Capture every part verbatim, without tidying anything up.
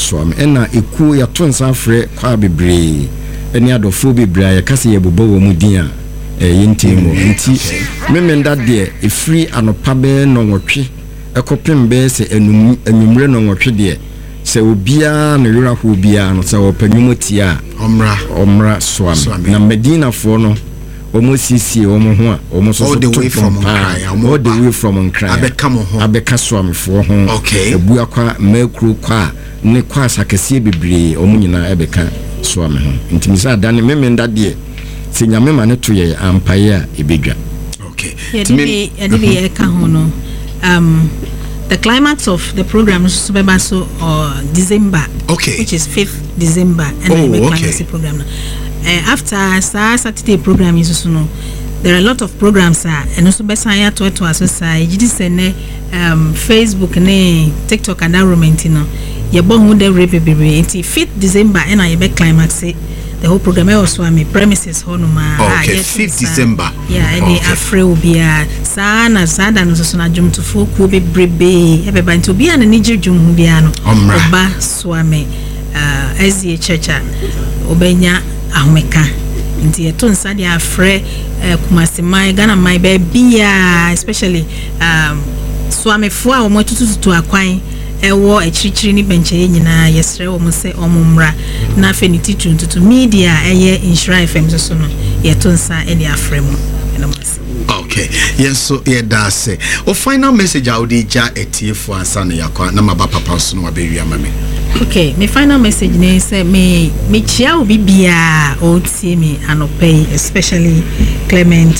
soame ena eku ya tonsa frɛ kwa bebre eni adofo bebre ya kase ye bobo wo mudin a eh yentimo nti memenda de efri anopa be no nwotwe ekopem be se enum enumre no nwotwe de se obia na yura ho obia no se opanyumoti a omra omra soame na medina fo no omo sisi omo ho a omo so all the way from Nkran all the way from Nkran abeka mo ho abeka soame fo ho okay ebu akwa mekru kwa ne kwa sakese bebre omo nyina ebeka soame ho ntimisa dane memenda de se nyame ma ne to ye ampaye a ebedwa okay yedibi yedibi e ka ho no um the climax of the program is so uh, December, okay, which is fifth December, and oh, the okay. climax program. Uh, after Saturday program is also no, there are a lot of programs uh, and also best I to to society. This ne um Facebook ne TikTok and that romantic no. You born with the rape baby. It's fifth December and I be climax it. The whole program also I mean premises honoma okay fifth December yeah and the afre will be a sana sada no so na dwom to folk will be brebe everybody to be an nije dwom hu bia no oba swame uh ezi checha obenya ahomeka nti eto nsa dia afre kumase mai Ghana mai be bia especially um swame fo a omo tututu akwan ewo echirichiri ni benche nyina yesre wo se omumra na afeniti tuntutu media eye Insura F M so no yetonsa e dia fremu enomase okay yes so yeah that's it o final message out dey ja etiefo ansa na yakwa na maba papa so no abewia mame okay my final message ne say me me chia obi bia o tie me anope especially Clement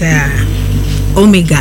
uh, Omega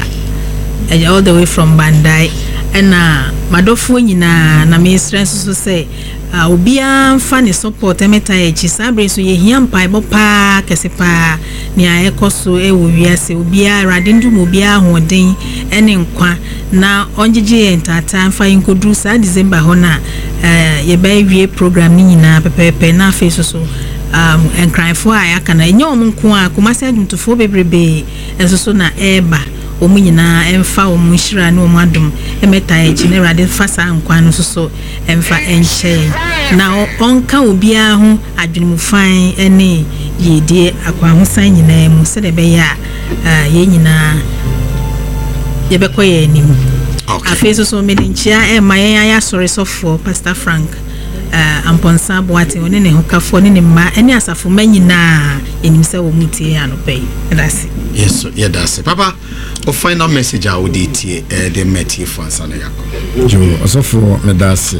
uh, all the way from Bandai and uh, madofo nyina na me stress so say uh, obia mfa ne support emeta echi sabre so ye hia mpa ebo pa kese pa ne ayekoso e wo wiase obia radindu obia hoden ene nkwa na onjeje entata mfa inkodu sa December ho na uh, ye ba wie program nyina pepepe na face so um and cry for ayaka na enye omnko a komase adumtofo bebrebe enso so na eba omunyina emfa omunshira ne omadum emeta echi ne rade fasa nkwa no so emfa enche na onka obia ho adwenumfan ene yedie akwa ho san nyina mu se de be ya ye nyina ye be koye nim afi so so medinchia e mayen ya sori sofo Pastor Frank uh, amponsa boate one ne hokafo ne ne ma ene asafo manyina enimse wo mutie anopai that's yes so yeah that's it papa o final message I would eat eh the metie for ansana yakọ jo osofo medase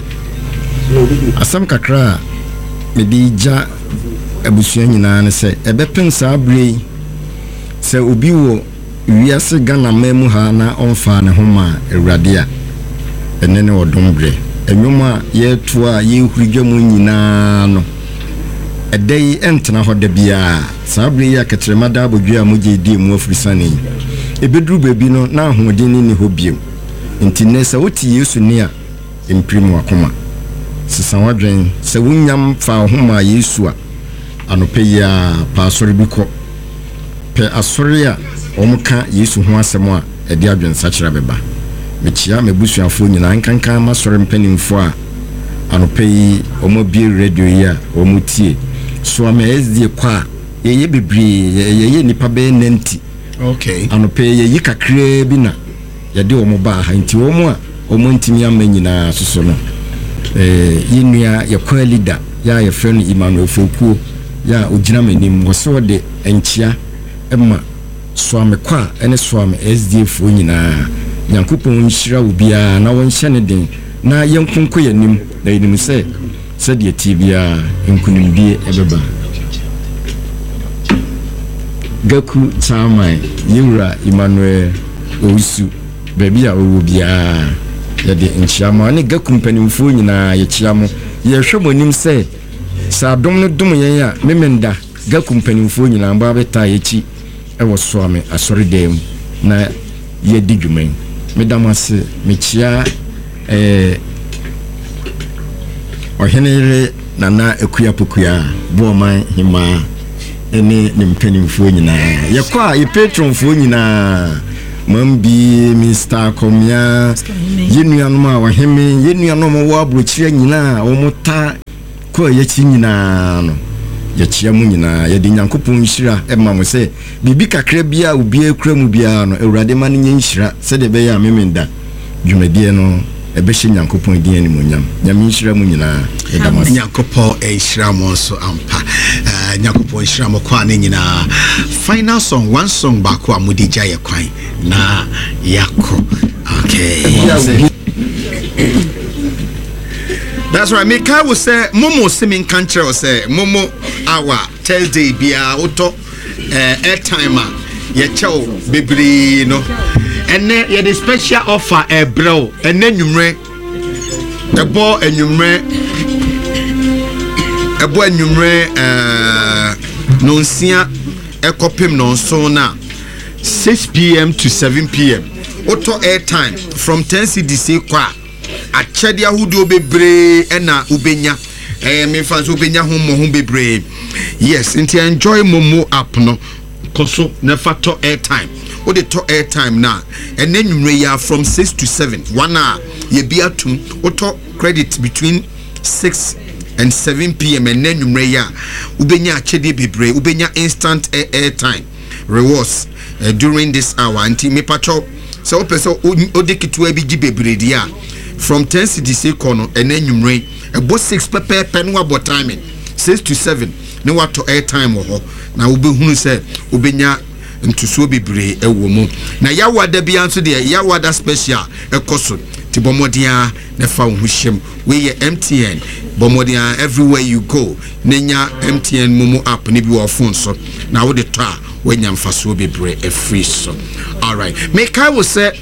asam kakra medija abusua nyina ne se ebepen sa abre se obi wo wiase Ghana memu ha na onfa ne homa ewrade a ene ne odombre enwoma ye to a ye hurigwamu nyina no edei entena hoda bia sabre ya ketremada abodua moje di mu afurisane ebedru bebi no na ahodin ni ne hobiem nti ne se woti Yesu ni a imprimu akoma sisan wadwen se wunyam fa homa Yesu a anope ya pa asori biko pe asori a omka Yesu ho asem a ede adwen sachira beba mechia mebusuafo nyina nkankan masori mpanimfo a anope yi omo bi radio yi a omutie so am ezdie kwa yeye bibri yeye nipa be nanti okay anope yeye kakra bi na yede omo ba ha nti omo a omo ntimi amanyina soso no eh yinua ye kwa leader ya ye friend Emmanuel Fokuo ya ogina manim wose de enchia emma so am kwa ene so am S D F nyina Nyankopon nhyira obia na wonhye ne den na yenkonko yanim na yenim se se de tibia nkunimdie ebeba Gaku Chamai Yura Emmanuel Owusu baby a owo bia ya de nchiama ne Gaku mpanimfo nyina ye chiamo ye hwemonim se sa dom no dom yen ya memenda Gaku mpanimfo nyina mba beta ye chi ewo so ame asori dem na ye digwumen medamase mechia eh ohenere nana ekuya pokuya boman hima ene ne mpanimfo nyina yekwa ye patronfo nyina mambi Mister Komia yenuanom a waheme yenuanom wo abrochire nyina wo mota yɛkɔ yɛkyi nyinaa no yɛkyia mu nyinaa yɛde nyankopɔn nhyira ɛma mo sɛ biribi kakra bia obi akura mu bia no awurade ma no nyɛ nhyira sɛde bɛyɛ a memenda dwumadie no ɛbɛhyɛ nyankopɔn din animonyam nyame nhyira mu nyinaa ɛda mo nyankopɔn ɛnhyira mo nso ampa nyankopɔn nhyira mo kwa ne nyinaa final song one song baako a mode gya yɛ kwan na yakɔ okay that's right. Me kai will say Momo Simin country or say Momo our Thursday be a auto air timer. Ye chow bibri no. And then ye the special offer a bro. And then you re a ball and you re a boy and you re uh non sia a copim non so now six p.m. to seven p.m. Auto air time from ten C D C kwa. Achedia hudo bebre ena ubenya eh me fans ubenya ho mo ho bebre yes nti enjoy Momo app no koso na fato airtime o de to airtime na ene nwumre ya from six to seven one hour ye bia tum o to credit between six and seven p.m. ene nwumre ya ubenya achede bebre ubenya instant airtime rewards uh, during this hour nti me pacho so o pese o de kitu abi gi bebre dia from ten C D C corner and then you rain about six pepe pen about timing six to seven no what to air time or now will be who said ubenya into so be brave a woman now yawa de be answer there yawa that special a coson to bomodia the found wishim we M T N bomodia everywhere you go nenya M T N Momo app ni bi phone so now the tar when yam faso be brave a free so all right make I will say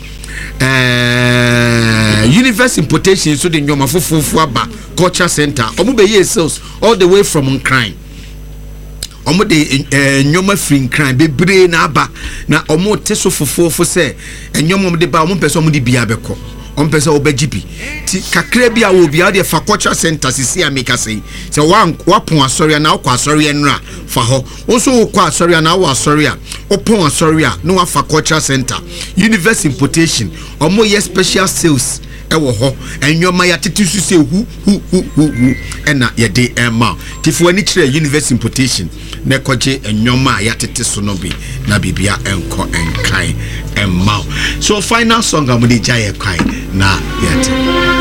Uh, Universe Importation so the nyoma fufufu aba culture center omo be ye sales all the way from Nkran omo de nyoma free Nkran bebre na aba na omo te so fufufu se nyoma omo de ba omo pese omo de bia beko omo pese obaji bi ti kakra bia wo bia de fa culture center sisi ameka sei se wa wapon asori na akwa asori enra fa ho oso kwa asori na wa asori a opon asori a no wa fa culture center Universe Importation omo ye special sales ewo ho enwoma ya tete su se hu hu hu hu ena ye de ema tifo ani kire Universe Importation na koje enwoma ya tete so no bi na bibia enko enkan ema so final song amudi jaye kwai na yet